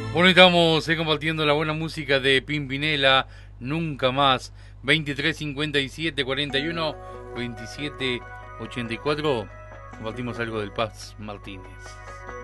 Bueno, estamos compartiendo la buena música de Pimpinela, Nunca Más, 23 57 41 27 84. Compartimos algo del Paz Martínez.